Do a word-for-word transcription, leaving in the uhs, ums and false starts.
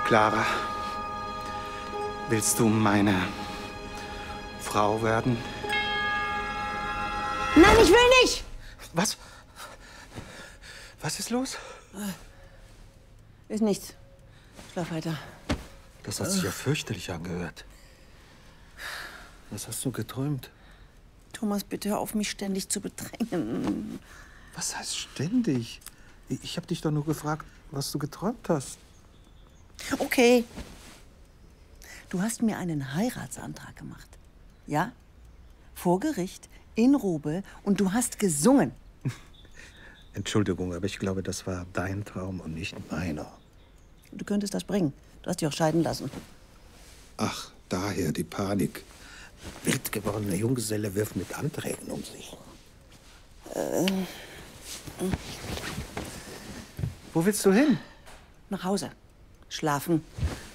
Clara, willst du meine Frau werden? Nein, ich will nicht! Was? Was ist los? Ist nichts. Schlaf weiter. Das hat sich ja fürchterlich angehört. Was hast du geträumt? Thomas, bitte hör auf, mich ständig zu bedrängen. Was heißt ständig? Ich habe dich doch nur gefragt, was du geträumt hast. Okay. Du hast mir einen Heiratsantrag gemacht. Ja? Vor Gericht, in Robe, und du hast gesungen. Entschuldigung, aber ich glaube, das war dein Traum und nicht meiner. Du könntest das bringen. Du hast dich auch scheiden lassen. Ach, daher die Panik. Wild gewordener Junggeselle wirft mit Anträgen um sich. Äh, Wo willst du hin? nach Hause. Schlafen.